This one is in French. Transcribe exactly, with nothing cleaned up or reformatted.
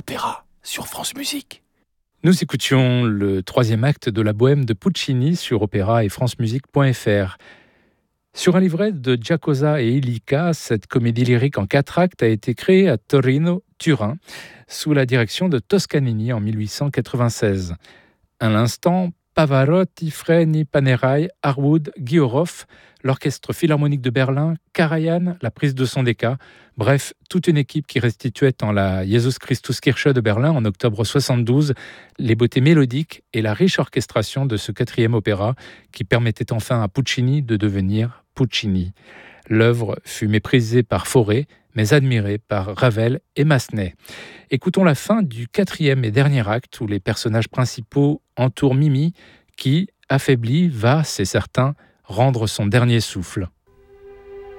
l'opéra sur France Musique. Nous écoutions le troisième acte de la Bohème de Puccini sur opéra et francemusique point f r. Sur un livret de Giacosa et Illica, cette comédie lyrique en quatre actes a été créée à Torino, Turin, sous la direction de Toscanini en mille huit cent quatre-vingt-seize. À l'instant, Pavarotti, Freni, Panerai, Harwood, Guillauroff, l'Orchestre Philharmonique de Berlin, Karajan, la prise de son d'Eka, bref, toute une équipe qui restituait en la Jesus Christus Kirche de Berlin en octobre soixante-douze les beautés mélodiques et la riche orchestration de ce quatrième opéra qui permettait enfin à Puccini de devenir Puccini. L'œuvre fut méprisée par Fauré, mais admirée par Ravel et Massenet. Écoutons la fin du quatrième et dernier acte où les personnages principaux entourent Mimi qui, affaiblie, va, c'est certain, rendre son dernier souffle.